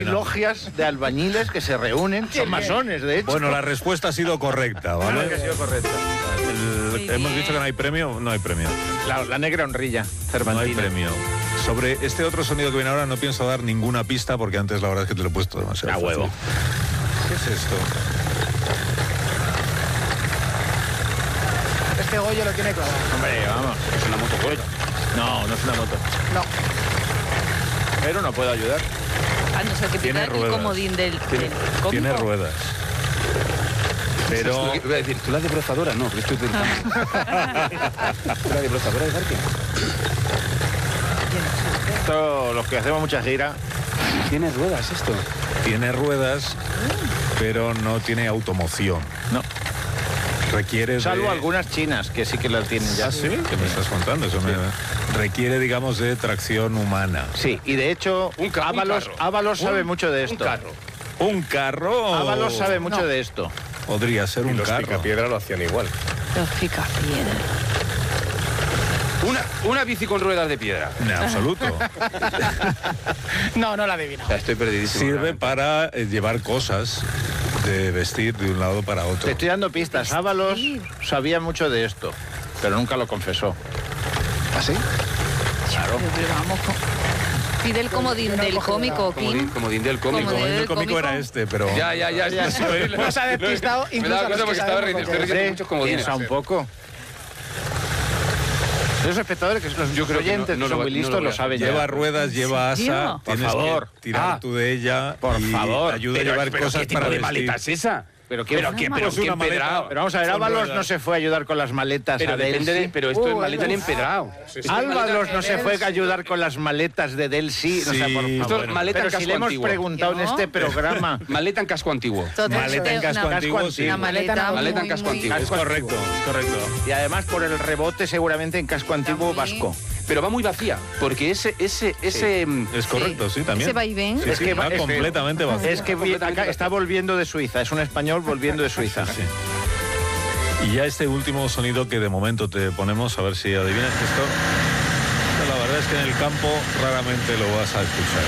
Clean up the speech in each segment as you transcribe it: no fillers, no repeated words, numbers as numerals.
Logias de albañiles que se reúnen, son masones, de hecho. Bueno, la respuesta ha sido correcta, ¿vale? Claro que ha sido correcta. Hemos dicho que no hay premio, no hay premio. La negra honrilla, No Cervantina. hay premio. Sobre este otro sonido que viene ahora no pienso dar ninguna pista porque antes la verdad es que te lo he puesto demasiado A huevo. fácil. ¿Qué es esto? Este Goyo lo tiene clavado. Hombre, vamos, es una moto Goyo. No, no es una moto. No. Pero no puedo ayudar. A no ser que Tiene pida el ruedas. comodín del cómico. Tiene ruedas. Pero... Iba a decir, ¿tú la debrozadora? No, porque estoy intentando. ¿Tú la debrozadora de parque? Esto, los que hacemos mucha gira, Tiene ruedas esto. Tiene ruedas, pero no tiene automoción. no. Requiere Salvo de... algunas chinas que sí que las tienen ya. ¿Ah, sí? ¿Qué me estás contando? Eso requiere, digamos, de tracción humana. Sí, y de hecho, Un carro. Ábalos sabe mucho de esto. Un carro. ¿Un carro? Ábalos sabe mucho de esto. Podría ser un Los carro. Picapiedra lo hacían igual. Los picapiedra. Una bici con ruedas de piedra. En absoluto. No, no la adivino. O sea, estoy perdidísimo. Sirve para llevar cosas de vestir de un lado para otro. Te estoy dando pistas. Ábalos sabía mucho de esto, pero nunca lo confesó. ¿Ah, sí? Claro. Pero vamos, pide el comodín del cómico, Kim. Comodín del cómico. Comodín. El ¿El cómico cómico? era este, pero... Ya. Nos ha despistado Me incluso daba a los cuenta que porque estaba sabemos riendo. cómo Estoy riendo muchos comodines. Piensa un poco. Los espectadores, que son los Yo creo que oyentes, no que lo son voy- muy no listos, lo voy lo a saben ya. Lleva ruedas, lleva ¿En serio? asa, Por tienes favor. que tirar tú de ella Por y favor. ayuda a llevar cosas ¿Qué tipo para de vestir. maleta es esa? Pero ¿quién- pero Pues qué una maleta. empedrado. Pero vamos a ver, Son Ábalos ruedas. no se fue a ayudar con las maletas Pero a depende de... Delsi. Pero esto es maleta ni empedrado. Ábalos no se fue a ayudar con las maletas de Delsi. O sea, por Sí, favor. esto es maleta Pero en si casco le hemos antiguo. preguntado en ¿No? este programa. Maleta en casco antiguo. Maleta en casco antiguo, sí. Una maleta, Maleta en muy, casco muy- antiguo. Es correcto, es correcto. Y además por el rebote seguramente en casco antiguo Está muy- vasco. Pero va muy vacía, porque ese Es correcto, sí, también. Ese vaivén. Sí, sí, va completamente vacío. Es que Completamente está volviendo de Suiza. Es un español volviendo de Suiza. Sí. Y ya este último sonido que de momento te ponemos, a ver si adivinas esto. La verdad es que en el campo raramente lo vas a escuchar.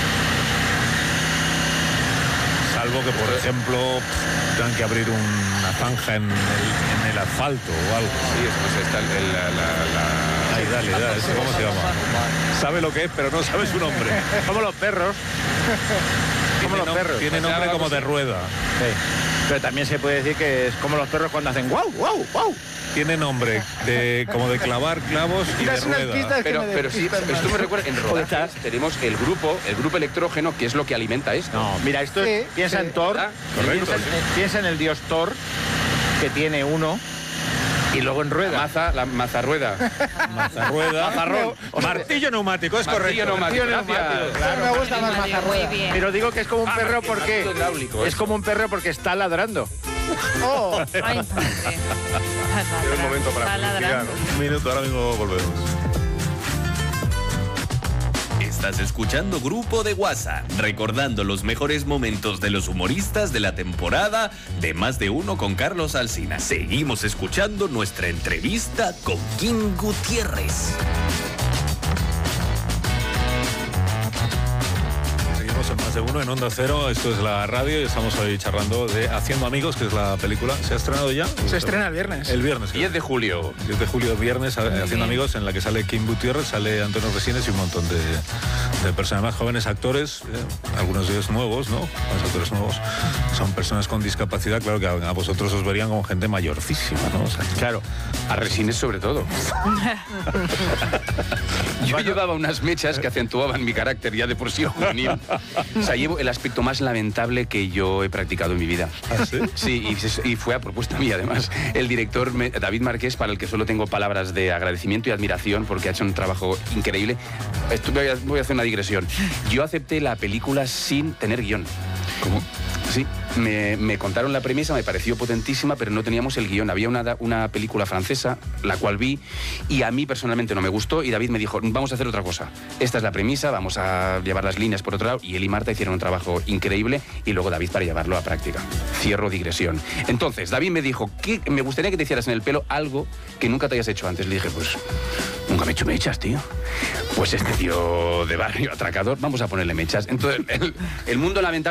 Salvo que, por ejemplo, tengan que abrir una zanja en el asfalto o algo. Sí, pues está Ahí, dale, ese, ¿cómo se llama? Sabe lo que es, pero no sabe su nombre. Como los perros. Como los perros. Tiene nombre como de rueda. Sí. Pero también se puede decir que es como los perros cuando hacen guau, guau, guau. Tiene nombre como de clavar clavos y de Tiras unas rueda. pistas que Pero me sí, despistan esto más. me recuerda, en rodajes tenemos el grupo electrógeno, que es lo que alimenta esto. No, mira, esto es, Sí, piensa sí. en Thor, ¿Verdad? Correcto, piensa en el dios Thor, que tiene uno, y luego en rueda. La mazarrueda. Mazarrueda. Mazarrón. Martillo neumático, es Martillo correcto. neumático, Martillo gracias. neumático, Claro, me gusta más Muy mazarrueda. bien. Pero digo que es como un perro porque martillo hidráulico, es eso. como un perro porque está ladrando. Oh, Ay, madre. Es el momento para Está publicidad, ladrando. Un minuto, ahora mismo volvemos. Estás escuchando Grupo de WhatsApp, recordando los mejores momentos de los humoristas de la temporada de Más de Uno con Carlos Alsina. Seguimos escuchando nuestra entrevista con Kim Gutiérrez. Seguimos en Más de Uno, en Onda Cero. Esto es la radio y estamos hoy charlando de Haciendo Amigos, que es la película. ¿Se ha estrenado ya? se estrena el viernes. El viernes. 10 de julio. 10 de julio, viernes, Haciendo Amigos, en la que sale Kim Gutiérrez, sale Antonio Resines y un montón de personas más jóvenes, actores, algunos de ellos nuevos, ¿no? Los actores nuevos son personas con discapacidad, claro que a vosotros os verían como gente mayorcísima, ¿no? O sea, Claro. A Resines sobre todo. Yo llevaba unas mechas que acentuaban mi carácter ya de por sí juvenil. O sea, llevo el aspecto más lamentable que yo he practicado en mi vida. ¿Ah, sí? Sí, y fue a propuesta mía además. El director David Marqués, para el que solo tengo palabras de agradecimiento y admiración porque ha hecho un trabajo increíble. Voy a hacer una digresión. Yo acepté la película sin tener guión. ¿Cómo? Sí, me contaron la premisa, me pareció potentísima, pero no teníamos el guión. Había una película francesa, la cual vi, y a mí personalmente no me gustó, y David me dijo, vamos a hacer otra cosa. Esta es la premisa, vamos a llevar las líneas por otro lado, y él y Marta hicieron un trabajo increíble, y luego David para llevarlo a práctica. Cierro digresión. Entonces, David me dijo, me gustaría que te hicieras en el pelo algo que nunca te hayas hecho antes. Le dije, pues, nunca me he hecho mechas, tío. Pues este tío de barrio atracador, vamos a ponerle mechas. Entonces, el mundo lamentable